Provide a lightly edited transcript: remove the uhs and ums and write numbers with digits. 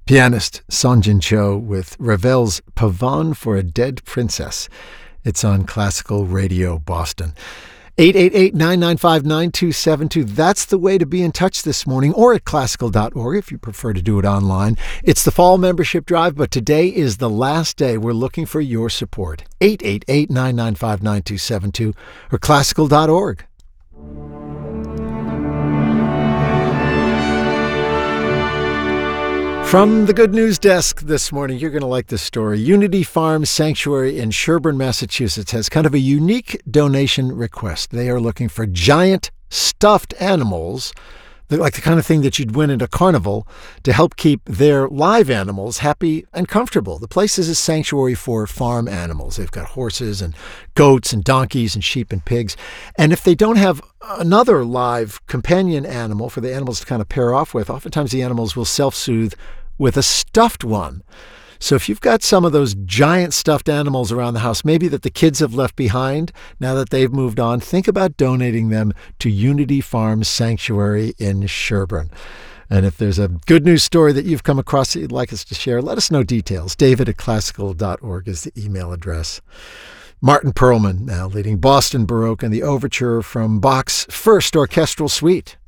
Pianist Song Jin Cho with Ravel's Pavane for a Dead Princess. It's on Classical Radio Boston. 888-995-9272. That's the way to be in touch this morning, or at classical.org if you prefer to do it online. It's the fall membership drive, but today is the last day. We're looking for your support. 888-995-9272 or classical.org. From the Good News Desk this morning, you're going to like this story. Unity Farm Sanctuary in Sherborn, Massachusetts has kind of a unique donation request. They are looking for giant stuffed animals, like the kind of thing that you'd win at a carnival, to help keep their live animals happy and comfortable. The place is a sanctuary for farm animals. They've got horses and goats and donkeys and sheep and pigs. And if they don't have another live companion animal for the animals to kind of pair off with, oftentimes the animals will self-soothe with a stuffed one. So if you've got some of those giant stuffed animals around the house, maybe that the kids have left behind now that they've moved on, think about donating them to Unity Farm Sanctuary in Sherborn. And if there's a good news story that you've come across that you'd like us to share, let us know details. David@classical.org is the email address. Martin Perlman now leading Boston Baroque and the overture from Bach's First Orchestral Suite.